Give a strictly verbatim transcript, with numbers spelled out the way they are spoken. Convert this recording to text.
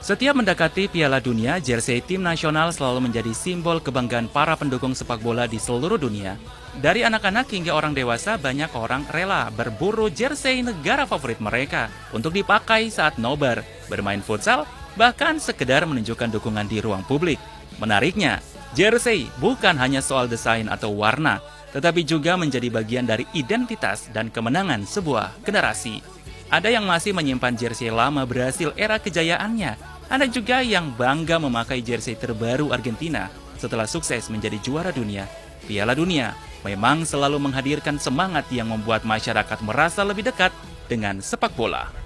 Setiap mendekati Piala Dunia, jersey tim nasional selalu menjadi simbol kebanggaan para pendukung sepak bola di seluruh dunia. Dari anak-anak hingga orang dewasa, banyak orang rela berburu jersey negara favorit mereka untuk dipakai saat nobar, bermain futsal, bahkan sekedar menunjukkan dukungan di ruang publik. Menariknya, jersey bukan hanya soal desain atau warna, tetapi juga menjadi bagian dari identitas dan kemenangan sebuah generasi. Ada yang masih menyimpan jersey lama Brasil era kejayaannya. Ada juga yang bangga memakai jersey terbaru Argentina setelah sukses menjadi juara dunia. Piala Dunia memang selalu menghadirkan semangat yang membuat masyarakat merasa lebih dekat dengan sepak bola.